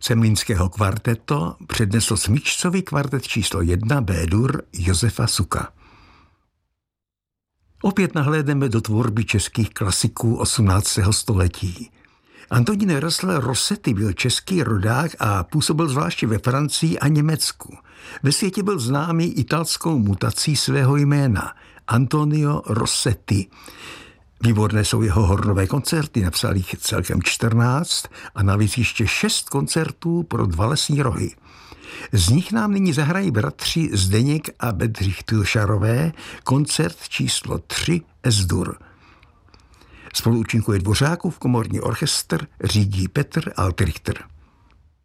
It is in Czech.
Semlínského kvarteto přednesl smyčcový kvartet číslo 1 B-dur Josefa Suka. Opět nahlédneme do tvorby českých klasiků 18. století. Antonín Jaroslav Rossetti byl český rodák a působil zvláště ve Francii a Německu. Ve světě byl známý italskou mutací svého jména Antonio Rossetti. Výborné jsou jeho hornové koncerty, napsal jich celkem 14 a navíc ještě 6 koncertů pro 2 lesní rohy. Z nich nám nyní zahrají bratři Zdeněk a Bedřich Tylšarové koncert číslo 3 S-dur. Spoluúčinkuje Dvořákův komorní orchestr, řídí Petr Altrichter.